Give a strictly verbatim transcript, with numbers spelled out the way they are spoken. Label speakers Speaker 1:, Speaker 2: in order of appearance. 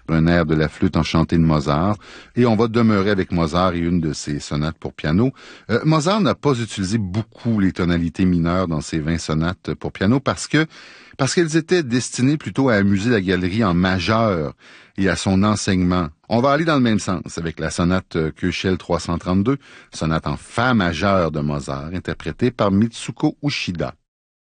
Speaker 1: un air de la flûte enchantée de Mozart, et on va demeurer avec Mozart et une de ses sonates pour piano. Euh, Mozart n'a pas utilisé beaucoup les tonalités mineures dans ses vingt sonates pour piano parce que parce qu'elles étaient destinées plutôt à amuser la galerie en majeur et à son enseignement. On va aller dans le même sens avec la sonate Köchel trois cent trente-deux, sonate en fa majeur de Mozart, interprétée par Mitsuko Uchida.